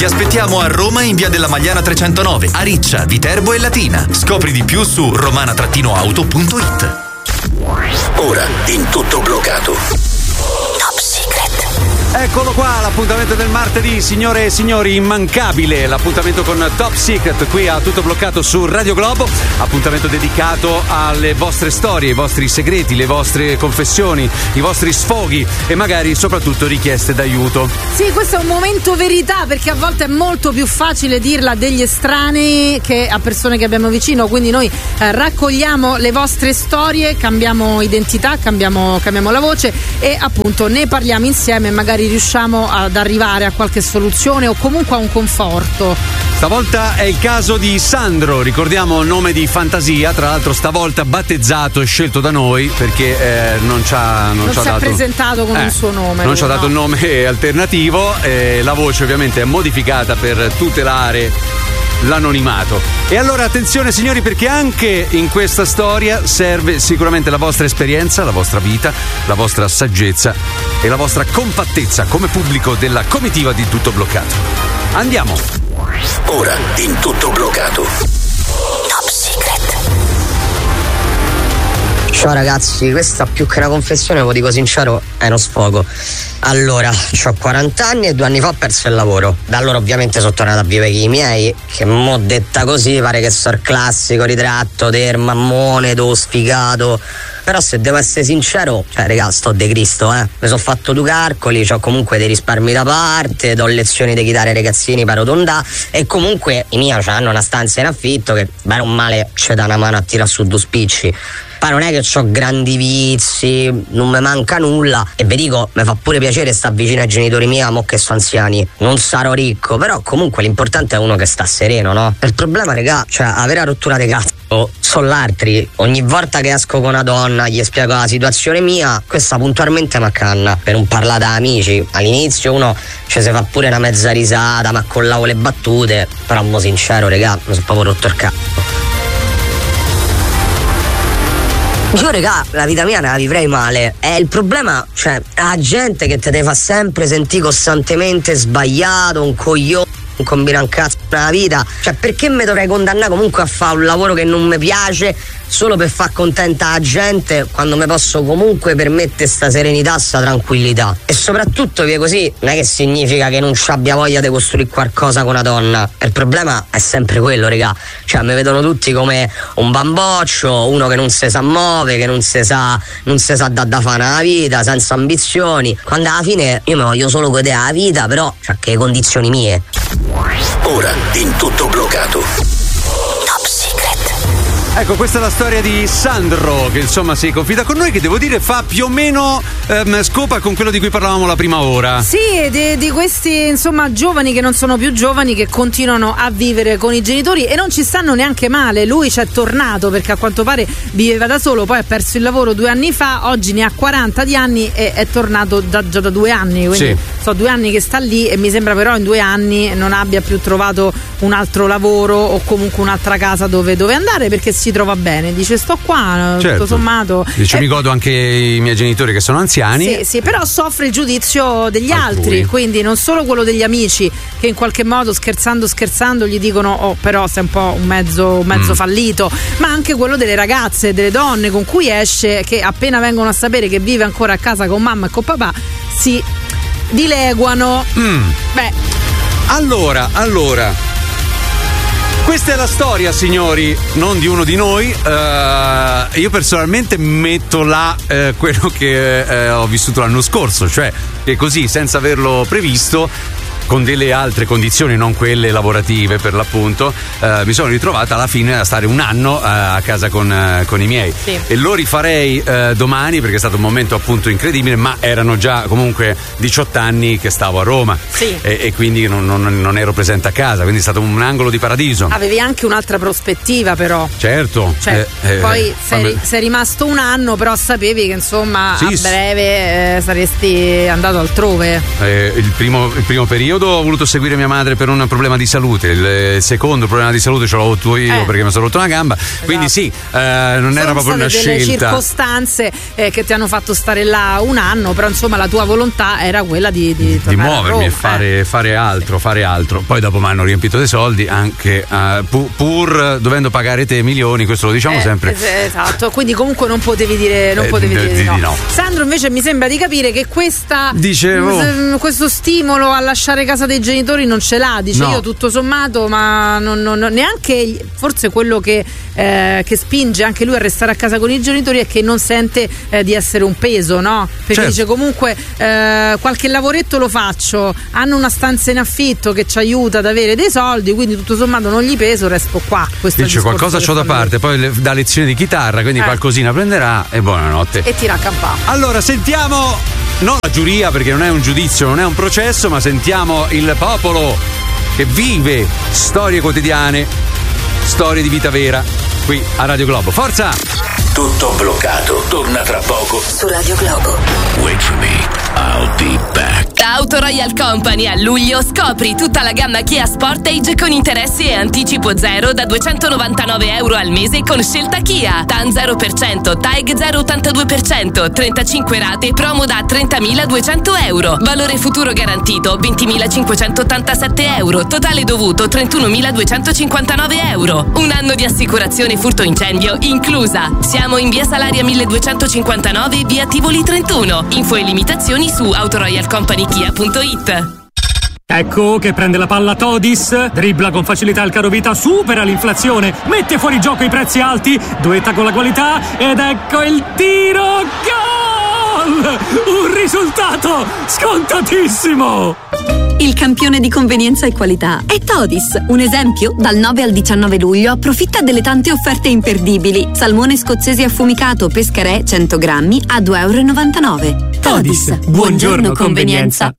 Ti aspettiamo a Roma in via della Magliana 309, a Riccia, Viterbo e Latina. Scopri di più su romana-auto.it. Ora in tutto bloccato. Top Secret. Eccolo qua, l'appuntamento del martedì, signore e signori, immancabile. L'appuntamento con Top Secret qui a Tutto Bloccato su Radio Globo. Appuntamento dedicato alle vostre storie, i vostri segreti, le vostre confessioni, i vostri sfoghi e magari soprattutto richieste d'aiuto. Sì, questo è un momento verità, perché a volte è molto più facile dirla a degli estranei che a persone che abbiamo vicino. Quindi noi raccogliamo le vostre storie, cambiamo identità, cambiamo la voce e appunto ne parliamo insieme e magari riusciamo ad arrivare a qualche soluzione o comunque a un conforto. Stavolta è il caso di Sandro, ricordiamo nome di fantasia, tra l'altro stavolta battezzato e scelto da noi perché non ci ha dato, presentato con il suo nome. Non ci ha dato il nome alternativo, la voce ovviamente è modificata per tutelare l'anonimato. E allora attenzione signori, perché anche in questa storia serve sicuramente la vostra esperienza, la vostra vita, la vostra saggezza e la vostra compattezza come pubblico della comitiva di Tutto Bloccato. Andiamo. Ora in tutto bloccato. Top Secret. Ciao ragazzi, questa più che una confessione, ve lo dico sincero, è uno sfogo. Allora, ho 40 anni e 2 anni fa ho perso il lavoro. Da allora ovviamente sono tornato a vivere con i miei, che mo' detta così pare che sono il classico ritratto del mammone, do sfigato. Però se devo essere sincero, raga, sto de Cristo, Mi sono fatto 2 calcoli, ho comunque dei risparmi da parte, do lezioni di chitarra ai ragazzini per arrotondà e comunque i miei hanno una stanza in affitto che, bene o male, c'è da una mano a tirare su 2 spicci. Ma non è che ho grandi vizi, non mi manca nulla e vi dico, mi fa pure piacere stare vicino ai genitori miei, mo che sono anziani. Non sarò ricco, però comunque l'importante è uno che sta sereno, no? Il problema, regà, avere la rottura di cazzo sono l'altri. Ogni volta che esco con una donna gli spiego la situazione mia, questa puntualmente mi accanna per non parlare da amici. All'inizio uno si fa pure una mezza risata, ma collavo le battute, però mo sincero, regà, mi sono proprio rotto il cazzo. Io regà, la vita mia ne la vivrei male. Il problema, la gente che te fa sempre sentire costantemente sbagliato, un coglione, un combina un cazzo nella vita. Perché mi dovrei condannare comunque a fare un lavoro che non mi piace solo per far contenta la gente, quando mi posso comunque permettere sta serenità, sta tranquillità? E soprattutto che così non è che significa che non ci abbia voglia di costruire qualcosa con una donna. Il problema è sempre quello, regà. Mi vedono tutti come un bamboccio, uno che non si sa muovere, che non si sa da fare nella vita, senza ambizioni, quando alla fine io mi voglio solo godere la vita, però che le condizioni mie. Ora in tutto bloccato. Top Secret. Ecco, questa è la storia di Sandro, che insomma si confida con noi, che devo dire fa più o meno scopa con quello di cui parlavamo la prima ora. Sì, di questi insomma giovani che non sono più giovani, che continuano a vivere con i genitori e non ci stanno neanche male. Lui c'è tornato perché a quanto pare viveva da solo, poi ha perso il lavoro 2 anni fa, oggi ne ha 40 di anni e è tornato già da 2 anni, quindi sì. So 2 anni che sta lì e mi sembra però in 2 anni non abbia più trovato un altro lavoro o comunque un'altra casa dove andare, perché si trova bene, dice sto qua, certo. Tutto sommato dice mi godo anche i miei genitori che sono anziani. sì, però soffre il giudizio degli altri, quindi non solo quello degli amici che in qualche modo scherzando gli dicono oh però sei un po' un mezzo fallito, ma anche quello delle ragazze, delle donne con cui esce, che appena vengono a sapere che vive ancora a casa con mamma e con papà si dileguano. Allora questa è la storia, signori, non di uno di noi. Io personalmente metto là quello che ho vissuto l'anno scorso, cioè che così, senza averlo previsto, con delle altre condizioni, non quelle lavorative per l'appunto, mi sono ritrovata alla fine a stare 1 anno a casa con i miei. Sì. E lo rifarei domani, perché è stato un momento appunto incredibile, ma erano già comunque 18 anni che stavo a Roma. Sì. E quindi non ero presente a casa, quindi è stato un angolo di paradiso. Avevi anche un'altra prospettiva però. Certo. Poi sei rimasto 1 anno, però sapevi che insomma a breve saresti andato altrove. Il primo periodo periodo ho voluto seguire mia madre per un problema di salute. Il secondo problema di salute ce l'ho avuto io perché mi sono rotto una gamba. Quindi sì, non era proprio una scelta. Delle circostanze che ti hanno fatto stare là un anno, però insomma la tua volontà era quella di muovermi e fare altro. Poi dopo mi hanno riempito dei soldi anche pur dovendo pagare te milioni, questo lo diciamo sempre. Esatto, quindi comunque non potevi dire di no. Sandro invece mi sembra di capire che questo stimolo a lasciare casa dei genitori non ce l'ha, dice io tutto sommato, ma non neanche forse quello che spinge anche lui a restare a casa con i genitori è che non sente di essere un peso, no? Perché dice comunque qualche lavoretto lo faccio, hanno una stanza in affitto che ci aiuta ad avere dei soldi, quindi tutto sommato non gli peso, resto qua. Questo dice qualcosa c'ho da parte, poi da lezioni di chitarra, quindi qualcosina prenderà e buonanotte. E tira a campare. Allora sentiamo non la giuria, perché non è un giudizio, non è un processo, ma sentiamo il popolo che vive storie quotidiane, storie di vita vera, qui a Radio Globo. Forza! Tutto bloccato. Torna tra poco su Radio Globo. Wait for me, I'll be back. Da Auto Royal Company a luglio scopri tutta la gamma Kia Sportage con interessi e anticipo zero da €299 al mese con scelta Kia. TAN 0%, TAEG 0,82%, 35 rate, promo da €30.200. Valore futuro garantito €20.587. Totale dovuto €31.259. Un anno di assicurazione furto incendio inclusa. Siamo in via Salaria 1259 e via Tivoli 31. Info e limitazioni su autoroyalcompanykia.it. Ecco che prende la palla Todis, dribbla con facilità il carovita, supera l'inflazione, mette fuori gioco i prezzi alti, duetta con la qualità ed ecco il tiro, gol! Un risultato scontatissimo! Il campione di convenienza e qualità è Todis. Un esempio? Dal 9 al 19 luglio approfitta delle tante offerte imperdibili. Salmone scozzese affumicato Pescarè 100 grammi a €2,99. Todis. Buongiorno convenienza.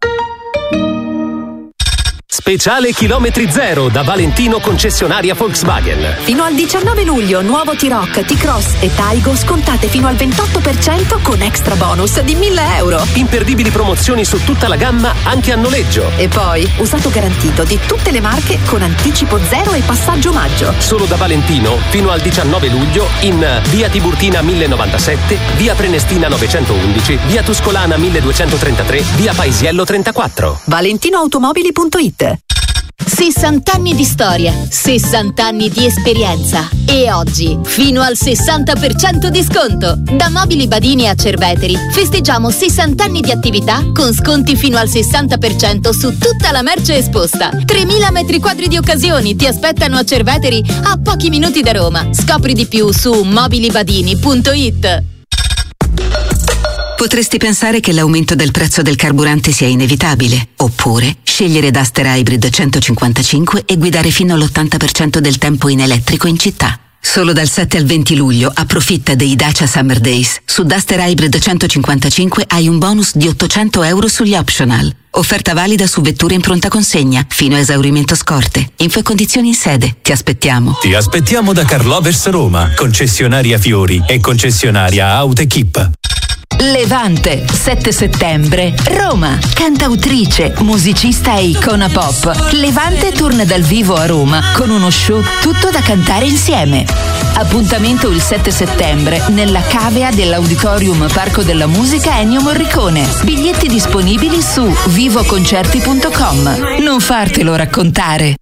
Speciale chilometri zero da Valentino concessionaria Volkswagen. Fino al 19 luglio nuovo T-Roc, T-Cross e Taigo scontate fino al 28% con extra bonus di €1.000. Imperdibili promozioni su tutta la gamma anche a noleggio. E poi usato garantito di tutte le marche con anticipo zero e passaggio omaggio. Solo da Valentino fino al 19 luglio in via Tiburtina 1097, via Prenestina 911, via Tuscolana 1233, via Paisiello 34. ValentinoAutomobili.it. 60 anni di storia, 60 anni di esperienza e oggi fino al 60% di sconto. Da Mobili Badini a Cerveteri festeggiamo 60 anni di attività con sconti fino al 60% su tutta la merce esposta. 3.000 metri quadri di occasioni ti aspettano a Cerveteri, a pochi minuti da Roma. Scopri di più su mobilibadini.it. Potresti pensare che l'aumento del prezzo del carburante sia inevitabile, oppure scegliere Duster Hybrid 155 e guidare fino all'80% del tempo in elettrico in città. Solo dal 7 al 20 luglio approfitta dei Dacia Summer Days. Su Duster Hybrid 155 hai un bonus di €800 sugli optional. Offerta valida su vetture in pronta consegna fino a esaurimento scorte. Info e condizioni in sede. Ti aspettiamo. Ti aspettiamo da Carlovers Roma, concessionaria Fiori e concessionaria Autoequip. Levante, 7 settembre, Roma. Cantautrice, musicista e icona pop. Levante torna dal vivo a Roma con uno show tutto da cantare insieme. Appuntamento il 7 settembre nella cavea dell'Auditorium Parco della Musica Ennio Morricone. Biglietti disponibili su vivoconcerti.com. Non fartelo raccontare.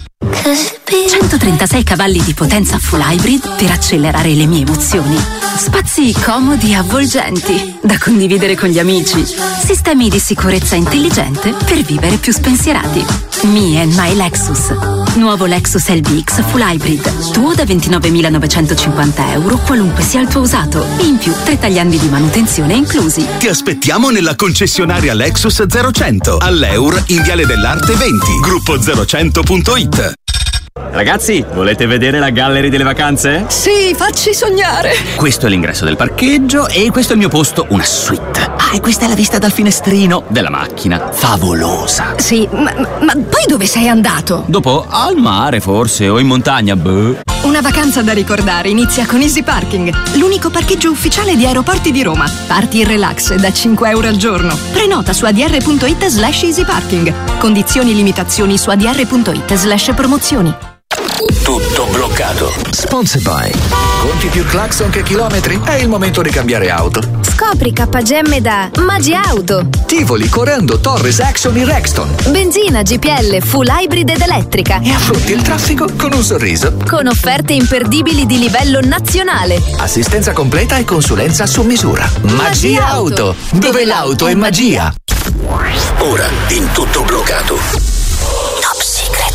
136 cavalli di potenza full hybrid per accelerare le mie emozioni. Spazi comodi e avvolgenti da condividere con gli amici. Sistemi di sicurezza intelligente per vivere più spensierati. Me and my Lexus. Nuovo Lexus LBX full hybrid. Tuo da €29.950, qualunque sia il tuo usato. In più 3 tagliandi di manutenzione inclusi. Ti aspettiamo nella concessionaria Lexus 0100 all'Eur in Viale dell'Arte 20. Gruppo 0100.it. Ragazzi, volete vedere la gallery delle vacanze? Sì, facci sognare. Questo è l'ingresso del parcheggio e questo è il mio posto, una suite. Ah, e questa è la vista dal finestrino della macchina. Favolosa. Sì, ma poi dove sei andato? Dopo al mare forse o in montagna, boh. Una vacanza da ricordare inizia con Easy Parking, l'unico parcheggio ufficiale di Aeroporti di Roma. Parti in relax da €5 al giorno. Prenota su adr.it/easyparking. Condizioni e limitazioni su adr.it/promozioni. Tutto bloccato. Sponsored by. Conti più clacson che chilometri? È il momento di cambiare auto. Scopri KGM da Magi Auto. Tivoli, Corando, Torres, Action e Rexton. Benzina, GPL, full hybrid ed elettrica. E affronti il traffico con un sorriso. Con offerte imperdibili di livello nazionale. Assistenza completa e consulenza su misura. Magi Auto, dove l'auto è magia. Ora in Tutto bloccato. Top Secret.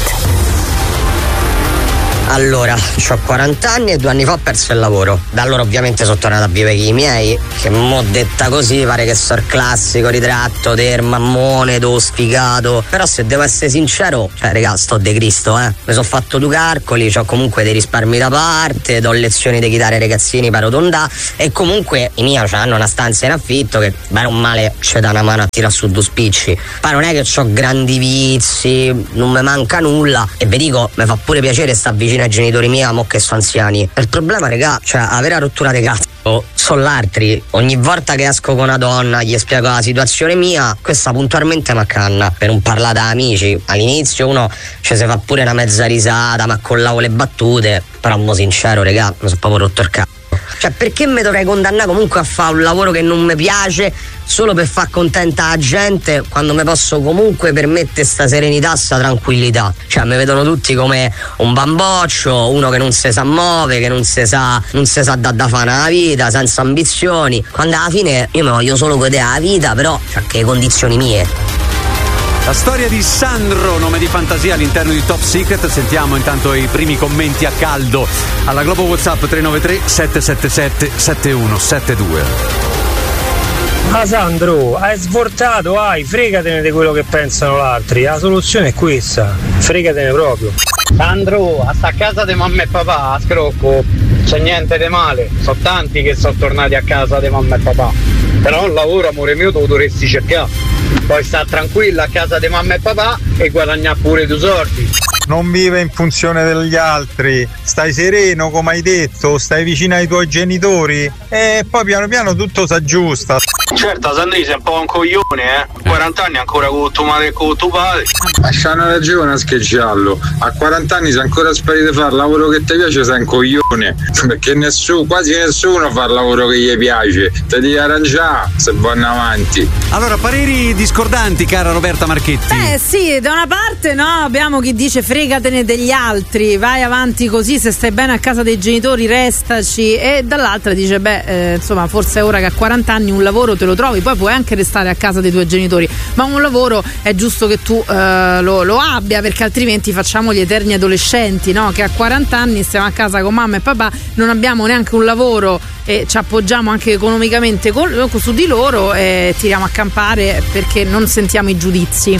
Allora, ho 40 anni e 2 anni fa ho perso il lavoro. Da allora ovviamente sono tornato a vivere con i miei, che mo' detta così pare che so il classico ritratto del mammone, do sfigato. Però se devo essere sincero, cioè raga, sto de Cristo, mi sono fatto 2 calcoli, ho comunque dei risparmi da parte, do lezioni di chitarra ai ragazzini per rotondà e comunque i miei hanno una stanza in affitto che bene o male c'è da una mano a tirare su 2 spicci. Poi non è che ho grandi vizi, non mi manca nulla e vi dico, mi fa pure piacere sta vicino ai genitori miei, mo che sono anziani. Il problema, regà, cioè avere la rottura di cazzo sono l'altri. Ogni volta che esco con una donna gli spiego la situazione mia, questa puntualmente m'accanna per non parlare da amici. All'inizio uno ci si fa pure una mezza risata, ma collavo le battute, però mo sincero, regà, mi sono proprio rotto il cazzo. Cioè, perché mi dovrei condannare comunque a fare un lavoro che non mi piace solo per far contenta la gente, quando mi posso comunque permettere sta serenità, sta tranquillità? Cioè, mi vedono tutti come un bamboccio, uno che non si sa muovere, che non si sa da fare nella vita, senza ambizioni, quando alla fine io mi voglio solo godere la vita, però cioè, che condizioni mie. La storia di Sandro, nome di fantasia all'interno di Top Secret. Sentiamo intanto i primi commenti a caldo alla Globo WhatsApp 393 777 7172. Ma Sandro, hai svoltato, fregatene di quello che pensano gli altri. La soluzione è questa, fregatene proprio. Sandro, a sta casa di mamma e papà, a scrocco, c'è niente di male. Sono tanti che sono tornati a casa di mamma e papà. Però un lavoro, amore mio, te lo dovresti cercare. Poi sta tranquilla a casa di mamma e papà e guadagnare pure 2 soldi. Non vive in funzione degli altri, stai sereno come hai detto, stai vicino ai tuoi genitori e poi piano piano tutto si aggiusta. Certo, Sandri sei un po' un coglione, 40 anni ancora con tuo madre e con tuo padre. Lasciano ragione a scheggiarlo, a 40 anni sei ancora sparito a fare il lavoro che ti piace, sei un coglione, perché quasi nessuno fa il lavoro che gli piace, te devi arrangiare se vanno avanti. Allora, pareri discordanti, cara Roberta Marchetti. Sì, da una parte no, abbiamo chi dice fregatene degli altri, vai avanti così, se stai bene a casa dei genitori restaci, e dall'altra dice insomma forse è ora che a 40 anni un lavoro te lo trovi, poi puoi anche restare a casa dei tuoi genitori, ma un lavoro è giusto che tu lo abbia, perché altrimenti facciamo gli eterni adolescenti, no? Che a 40 anni stiamo a casa con mamma e papà, non abbiamo neanche un lavoro e ci appoggiamo anche economicamente su di loro e tiriamo a campare perché non sentiamo i giudizi.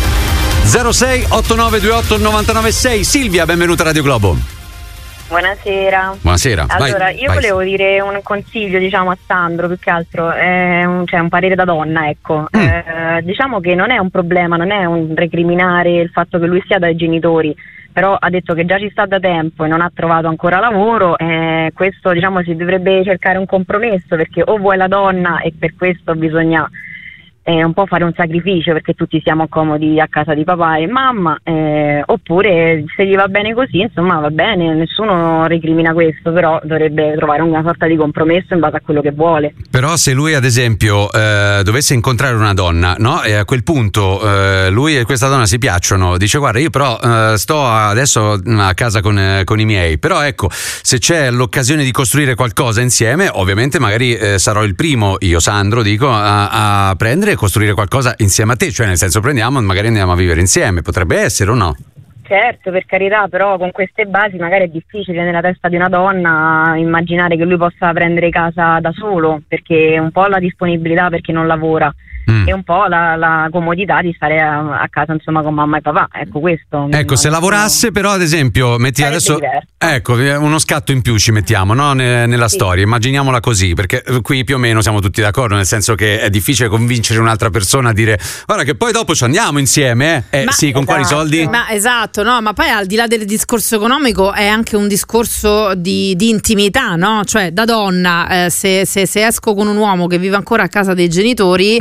06 8928 996. Silvia, benvenuta a Radio Globo. Buonasera. Buonasera. Allora, io volevo dire un consiglio, diciamo, a Sandro, più che altro, un parere da donna, ecco. Diciamo che non è un problema, non è un recriminare il fatto che lui sia dai genitori, però ha detto che già ci sta da tempo e non ha trovato ancora lavoro, questo, diciamo, si dovrebbe cercare un compromesso, perché o vuoi la donna e per questo bisogna un po' fare un sacrificio perché tutti siamo comodi a casa di papà e mamma, oppure se gli va bene così, insomma va bene, nessuno recrimina questo, però dovrebbe trovare una sorta di compromesso in base a quello che vuole. Però se lui ad esempio dovesse incontrare una donna, no? E a quel punto lui e questa donna si piacciono, dice guarda io però sto adesso a casa con i miei, però ecco, se c'è l'occasione di costruire qualcosa insieme, ovviamente magari sarò il primo, io Sandro dico, a prendere costruire qualcosa insieme a te, cioè nel senso prendiamo, magari andiamo a vivere insieme, potrebbe essere o no? Certo, per carità, però con queste basi magari è difficile nella testa di una donna immaginare che lui possa prendere casa da solo, perché un po' la disponibilità perché non lavora, e un po' la comodità di stare a casa insomma con mamma e papà, ecco questo. Ecco, se lavorasse però ad esempio metti adesso diverso. ecco uno scatto in più ci mettiamo, no? Nella storia, immaginiamola così, perché qui più o meno siamo tutti d'accordo, nel senso che è difficile convincere un'altra persona a dire guarda che poi dopo ci andiamo insieme, sì, con quali soldi? Ma esatto, no, ma poi al di là del discorso economico è anche un discorso di intimità, no? Cioè da donna se esco con un uomo che vive ancora a casa dei genitori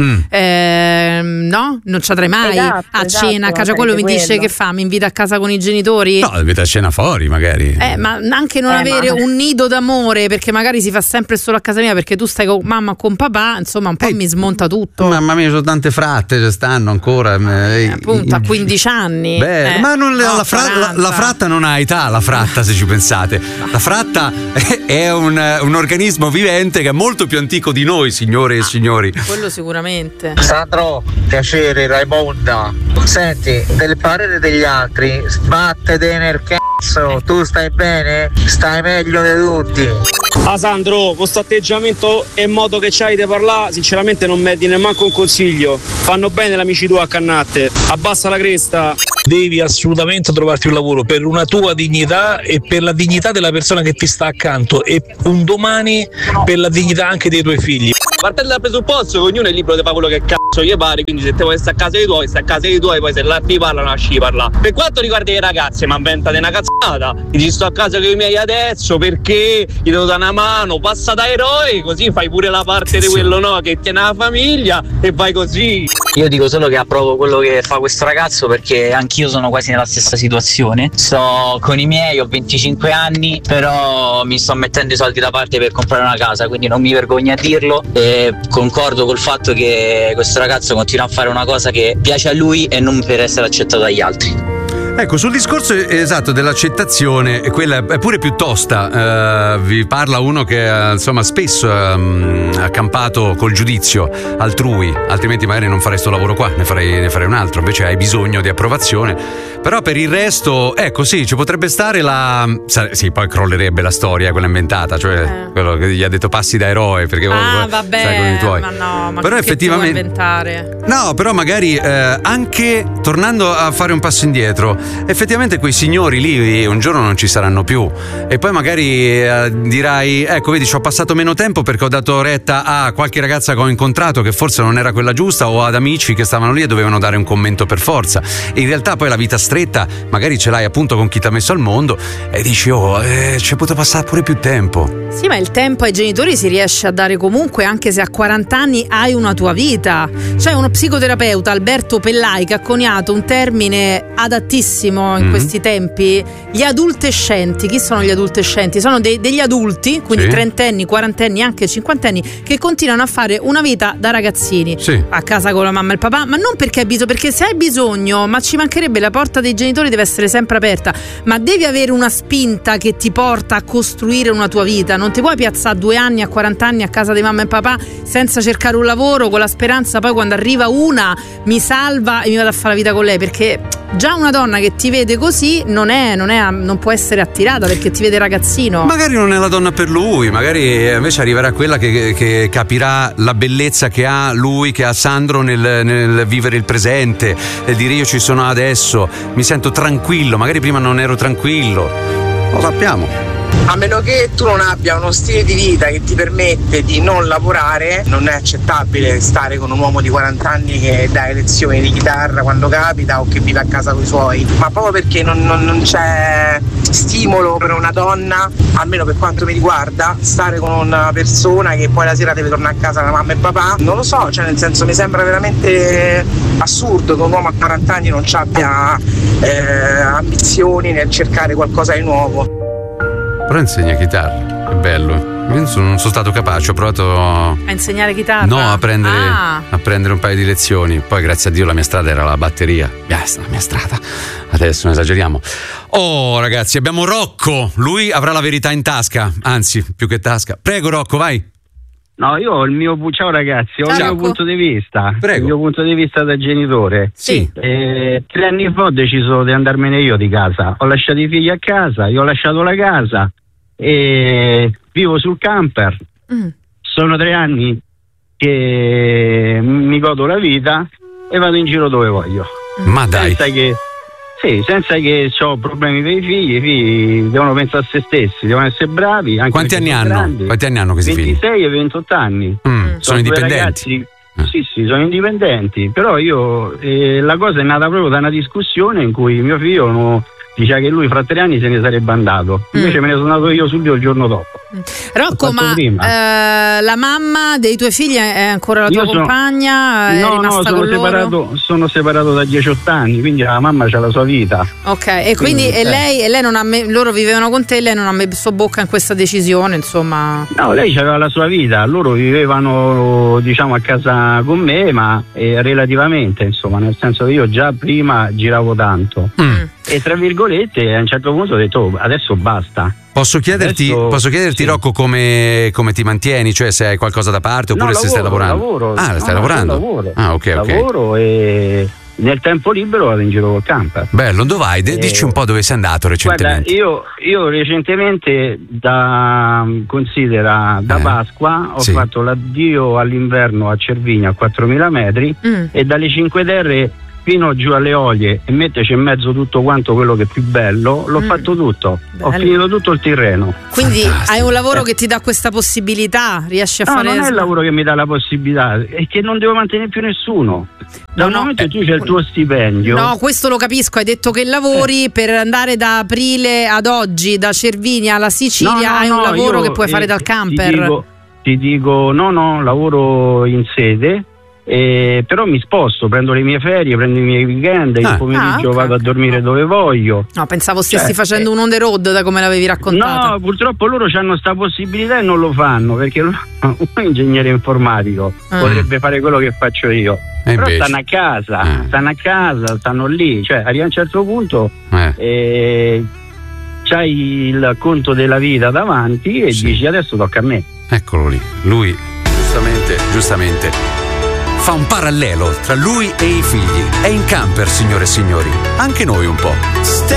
no? Non ci andrei mai a cena a casa, quello mi dice che fa? Mi invita a casa con i genitori? No, invita a cena fuori magari. Ma anche non avere un nido d'amore, perché magari si fa sempre solo a casa mia perché tu stai con mamma o con papà, insomma un po' mi smonta tutto. Mamma mia, sono tante fratte, ci stanno ancora appunto a 15 anni. Ma non la fratta non ha età, la fratta, se ci pensate. La fratta è un organismo vivente che è molto più antico di noi, signore e signori. Quello sicuramente. Sandro, piacere, Raimonda. Senti, del parere degli altri, sbattete nel cazzo, tu stai bene? Stai meglio di tutti. Sandro, questo atteggiamento e modo che c'hai di parlare, sinceramente non mi di neanche un consiglio. Fanno bene gli amici tuoi a cannatte. Abbassa la cresta. Devi assolutamente trovarti un lavoro per una tua dignità e per la dignità della persona che ti sta accanto, e un domani per la dignità anche dei tuoi figli. Partendo dal presupposto che ognuno è libero di fare quello che cazzo gli pare, quindi se te vuoi stare a casa dei tuoi, stai a casa dei tuoi, poi se l'altri parlano, lasci parlare. Per quanto riguarda i ragazzi, ma inventate una cazzata, gli sto a casa con i miei adesso perché gli devo dare una mano, passa da eroe, così fai pure la parte di quello, no, che tiene la famiglia, e vai così. Io dico solo che approvo quello che fa questo ragazzo, perché anch'io sono quasi nella stessa situazione. Sto con i miei, ho 25 anni, però mi sto mettendo i soldi da parte per comprare una casa, quindi non mi vergogno a dirlo, e concordo col fatto che questo ragazzo continua a fare una cosa che piace a lui e non per essere accettato dagli altri. Ecco, sul discorso esatto dell'accettazione, quella è pure più tosta. Vi parla uno che insomma spesso ha campato col giudizio altrui, altrimenti magari non farei sto lavoro qua, ne farei un altro. Invece hai bisogno di approvazione. Però per il resto, ecco, sì, ci potrebbe stare sì, poi crollerebbe la storia, quella inventata, cioè quello che gli ha detto passi da eroe perché vabbè, sai, con i tuoi. ma no, ma però che effettivamente ti vuoi inventare? No, però magari anche tornando a fare un passo indietro, effettivamente quei signori lì un giorno non ci saranno più, e poi magari dirai ecco vedi, ci ho passato meno tempo perché ho dato retta a qualche ragazza che ho incontrato che forse non era quella giusta, o ad amici che stavano lì e dovevano dare un commento per forza, e in realtà poi la vita stretta magari ce l'hai appunto con chi ti ha messo al mondo e dici ci potuto passare pure più tempo. Sì, ma il tempo ai genitori si riesce a dare comunque, anche se a 40 anni hai una tua vita. C'è uno psicoterapeuta, Alberto Pellai, che ha coniato un termine adattissimo in questi tempi: gli adultescenti. Chi sono gli adultescenti? Sono degli adulti, quindi trentenni, quarantenni, anche cinquantenni, che continuano a fare una vita da ragazzini, a casa con la mamma e il papà, ma non perché hai bisogno, perché se hai bisogno, ma ci mancherebbe, la porta dei genitori deve essere sempre aperta, ma devi avere una spinta che ti porta a costruire una tua vita. Non ti puoi piazzare a 2 anni, a 40 anni a casa di mamma e papà senza cercare un lavoro, con la speranza poi quando arriva una mi salva e mi vado a fare la vita con lei, perché già una donna che ti vede così non può essere attirata perché ti vede ragazzino. Magari non è la donna per lui, magari invece arriverà quella che capirà la bellezza che ha lui, che ha Sandro nel vivere il presente, e dire io ci sono adesso, mi sento tranquillo, magari prima non ero tranquillo, lo sappiamo. A meno che tu non abbia uno stile di vita che ti permette di non lavorare, non è accettabile stare con un uomo di 40 anni che dà lezioni di chitarra quando capita o che vive a casa con i suoi, ma proprio perché non c'è stimolo per una donna, almeno per quanto mi riguarda, stare con una persona che poi la sera deve tornare a casa da mamma e papà. Non lo so, cioè nel senso, mi sembra veramente assurdo che un uomo a 40 anni non abbia ambizioni nel cercare qualcosa di nuovo. Però insegna chitarra, è bello. Io non sono stato capace, ho provato a insegnare chitarra? No, a prendere un paio di lezioni. Poi grazie a Dio la mia strada era la batteria. La mia strada. Adesso non esageriamo. Oh ragazzi, abbiamo Rocco. Lui avrà la verità in tasca, anzi più che tasca. Prego Rocco, vai. No, io ho il mio ciao ragazzi, ho il mio punto di vista. Prego. Il mio punto di vista da genitore. Sì. 3 anni fa ho deciso di andarmene io di casa. Ho lasciato i figli a casa, io ho lasciato la casa e vivo sul camper. Sono 3 anni che mi godo la vita e vado in giro dove voglio. Ma dai. Senza che ho problemi per i figli devono pensare a se stessi, devono essere bravi. Anche Quanti anni hanno? Grandi. Quanti anni hanno questi 26 figli? e 28 anni. Sono indipendenti? Ragazzi, sì, sono indipendenti, però la cosa è nata proprio da una discussione in cui mio figlio diceva che lui fra 3 anni se ne sarebbe andato, invece me ne sono andato io subito il giorno dopo. Rocco, ma la mamma dei tuoi figli è ancora la tua compagna? È rimasta con loro? Sono separato da 18 anni, quindi la mamma c'ha la sua vita. Ok, e quindi lei non ha loro vivevano con te e lei non ha messo bocca in questa decisione, insomma? No, lei aveva la sua vita, loro vivevano diciamo a casa con me, ma relativamente, insomma, nel senso che io già prima giravo tanto. E tra virgolette a un certo punto ho detto adesso basta. Posso chiederti Rocco come ti mantieni? Cioè se hai qualcosa da parte oppure se stai lavorando? Stai lavorando? Lavoro. Ok. Lavoro e nel tempo libero vado in giro col camper. Bello, dove vai? Dici un po' dove sei andato recentemente. Guarda, io recentemente da Pasqua ho fatto l'addio all'inverno a Cervinia a 4.000 metri e dalle Cinque Terre fino giù alle Olie e metterci in mezzo tutto quanto quello che è più bello, l'ho fatto tutto. Bello. Ho finito tutto il Tirreno. Quindi hai un lavoro che ti dà questa possibilità, riesci a fare. No, non è il lavoro che mi dà la possibilità, è che non devo mantenere più nessuno. Da un momento in cui c'è il tuo stipendio. No, questo lo capisco, hai detto che lavori per andare da aprile ad oggi, da Cervinia alla Sicilia, hai un lavoro che puoi fare dal camper. Ti dico, no, lavoro in sede. Però mi sposto, prendo le mie ferie, prendo i miei weekend, il pomeriggio vado a dormire dove voglio. No, pensavo stessi facendo un on the road da come l'avevi raccontato. No, purtroppo loro hanno sta possibilità e non lo fanno perché un ingegnere informatico potrebbe fare quello che faccio io. Però stanno a casa, stanno lì, cioè arriva a un certo punto c'hai il conto della vita davanti e dici adesso tocca a me. Eccolo lì, lui giustamente fa un parallelo tra lui e i figli. È in camper, signore e signori, anche noi un po'.